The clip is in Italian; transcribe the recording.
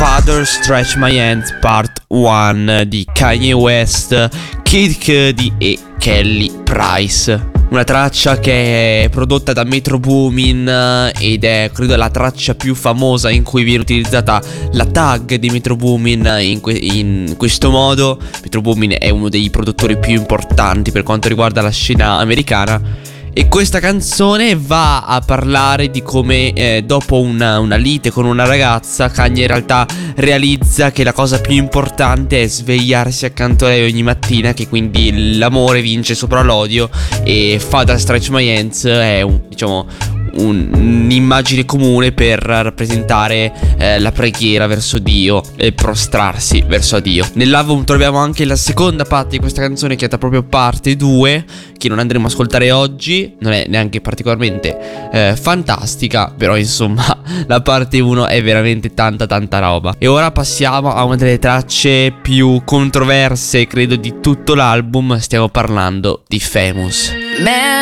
Father Stretch My Hands Part 1 di Kanye West, Kid Cudi e Kelly Price. Una traccia che è prodotta da Metro Boomin ed è credo la traccia più famosa in cui viene utilizzata la tag di Metro Boomin in questo modo. Metro Boomin è uno dei produttori più importanti per quanto riguarda la scena americana. E questa canzone va a parlare di come dopo una lite con una ragazza, Kanye in realtà realizza che la cosa più importante è svegliarsi accanto a lei ogni mattina, che quindi l'amore vince sopra l'odio, e Father Stretch My Hands è un'immagine comune per rappresentare la preghiera verso Dio e prostrarsi verso Dio. Nell'album troviamo anche la seconda parte di questa canzone, che è proprio parte 2, che non andremo a ascoltare oggi. Non è neanche particolarmente fantastica, però insomma la parte 1 è veramente tanta roba. E ora passiamo a una delle tracce più controverse credo di tutto l'album. Stiamo parlando di Famous. Man,